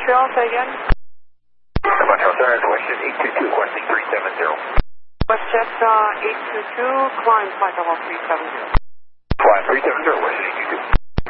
Montreal, say again. Montreal Center, WestJet 822, requesting 370. WestJet 822, climb flight level 370. Flight 370,